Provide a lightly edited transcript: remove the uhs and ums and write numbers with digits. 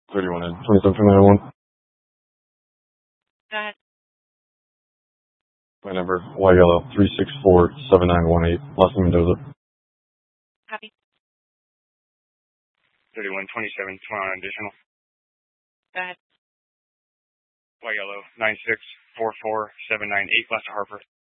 31 and 27 Go ahead. My number, Y Yellow 3647918, Los Mendoza. Copy. 3127, come on, additional. Go ahead. Y Yellow 9644798, Lester Harper.